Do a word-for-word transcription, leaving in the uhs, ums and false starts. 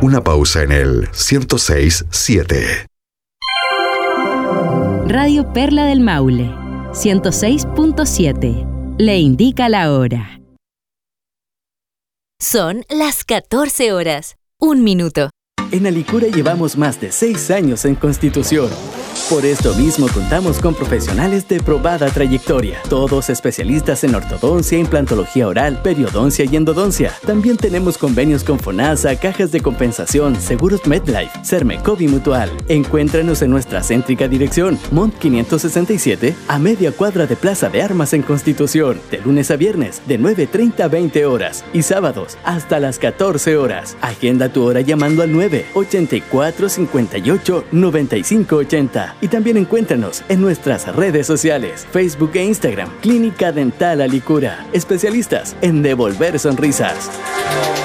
Una pausa en el ciento seis punto siete. Radio Perla del Maule, ciento seis punto siete. Le indica la hora. Son las catorce horas, un minuto. En Alicura llevamos más de seis años en Constitución. Por esto mismo contamos con profesionales de probada trayectoria, todos especialistas en ortodoncia, implantología oral, periodoncia y endodoncia. También tenemos convenios con FONASA, cajas de compensación, seguros MedLife, Sermecov y Mutual. Encuéntranos en nuestra céntrica dirección, Mont quinientos sesenta y siete, a media cuadra de Plaza de Armas en Constitución, de lunes a viernes, de nueve treinta a veinte horas, y sábados hasta las catorce horas. Agenda tu hora llamando al nueve ochenta y cuatro cincuenta y ocho noventa y cinco ochenta. Y también encuéntranos en nuestras redes sociales, Facebook e Instagram, Clínica Dental Alicura, especialistas en devolver sonrisas.